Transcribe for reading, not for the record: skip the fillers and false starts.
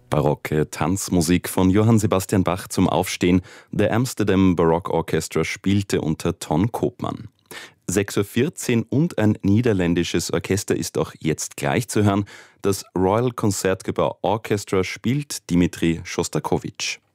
Barocke Tanzmusik von Johann Sebastian Bach zum Aufstehen. Der Amsterdam Baroque Orchestra spielte unter Ton Koopman. 6:14 Uhr und ein niederländisches Orchester ist auch jetzt gleich zu hören. Das Royal Concertgebouw Orchestra spielt Dimitri Schostakowitsch.